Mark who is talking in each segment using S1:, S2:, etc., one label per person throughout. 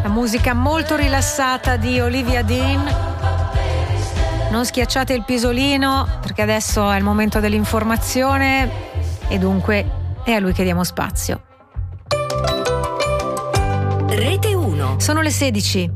S1: La musica molto rilassata di Olivia Dean. Non schiacciate il pisolino perché adesso è il momento dell'informazione e dunque è a lui che diamo spazio.
S2: Rete 1.
S1: Sono le 16.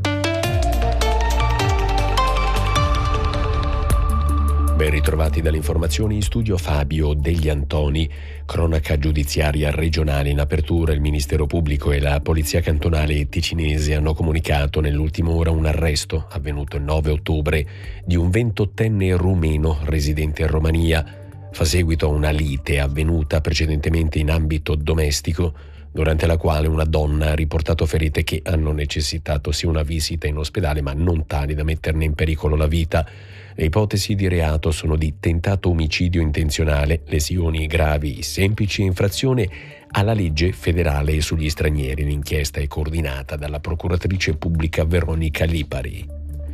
S3: Ben ritrovati dalle informazioni, in studio Fabio Degli Antoni. Cronaca giudiziaria regionale. In apertura il Ministero Pubblico e la Polizia Cantonale ticinese hanno comunicato nell'ultima ora un arresto avvenuto il 9 ottobre di un 28enne rumeno residente in Romania. Fa seguito a una lite avvenuta precedentemente in ambito domestico, durante la quale una donna ha riportato ferite che hanno necessitato sia una visita in ospedale, ma non tali da metterne in pericolo la vita. Le ipotesi di reato sono di tentato omicidio intenzionale, lesioni gravi semplici e infrazione alla legge federale sugli stranieri. L'inchiesta è coordinata dalla procuratrice pubblica Veronica Lipari.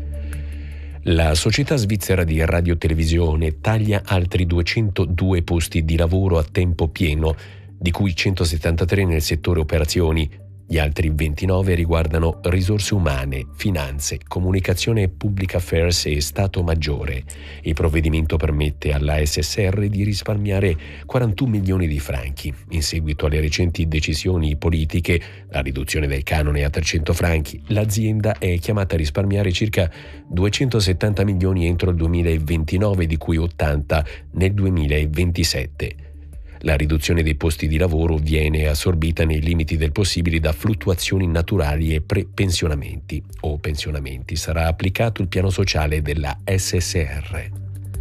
S3: La società svizzera di radiotelevisione taglia altri 202 posti di lavoro a tempo pieno, di cui 173 nel settore operazioni. Gli altri 29 riguardano risorse umane, finanze, comunicazione public affairs e Stato Maggiore. Il provvedimento permette alla SSR di risparmiare 41 milioni di franchi. In seguito alle recenti decisioni politiche, la riduzione del canone a 300 franchi, l'azienda è chiamata a risparmiare circa 270 milioni entro il 2029, di cui 80 nel 2027. La riduzione dei posti di lavoro viene assorbita nei limiti del possibile da fluttuazioni naturali e prepensionamenti o pensionamenti. Sarà applicato il piano sociale della SSR.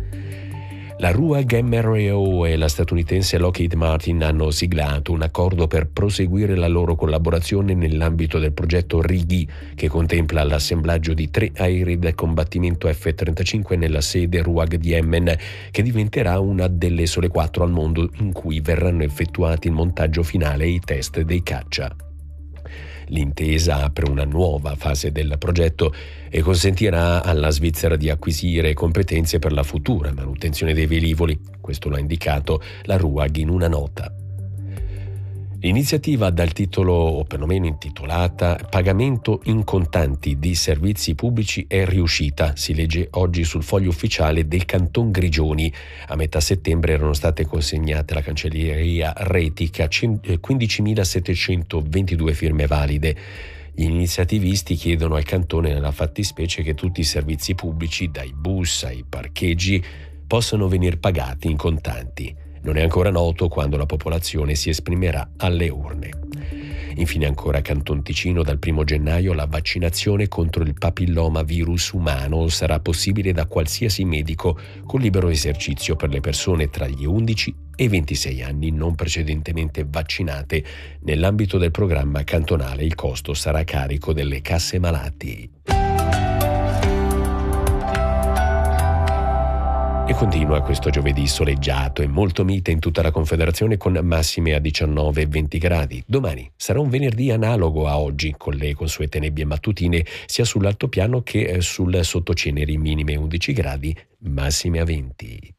S3: La RUAG MRO e la statunitense Lockheed Martin hanno siglato un accordo per proseguire la loro collaborazione nell'ambito del progetto Righi, che contempla l'assemblaggio di 3 aerei da combattimento F-35 nella sede RUAG di Emmen, che diventerà una delle sole 4 al mondo in cui verranno effettuati il montaggio finale e i test dei caccia. L'intesa apre una nuova fase del progetto e consentirà alla Svizzera di acquisire competenze per la futura manutenzione dei velivoli. Questo lo ha indicato la RUAG in una nota. L'iniziativa dal titolo, o perlomeno intitolata, Pagamento in contanti di servizi pubblici è riuscita, si legge oggi sul foglio ufficiale del Canton Grigioni. A metà settembre erano state consegnate alla Cancelleria Retica 15.722 firme valide. Gli iniziativisti chiedono al cantone nella fattispecie che tutti i servizi pubblici, dai bus ai parcheggi, possano venire pagati in contanti. Non è ancora noto quando la popolazione si esprimerà alle urne. Infine ancora Canton Ticino, dal 1 gennaio la vaccinazione contro il papilloma virus umano sarà possibile da qualsiasi medico con libero esercizio per le persone tra gli 11 e i 26 anni non precedentemente vaccinate. Nell'ambito del programma cantonale il costo sarà a carico delle casse malati. E continua questo giovedì soleggiato e molto mite in tutta la Confederazione con massime a 19 e 20 gradi. Domani sarà un venerdì analogo a oggi, con le consuete nebbie mattutine sia sull'altopiano che sul sottoceneri, minime 11 gradi, massime a 20.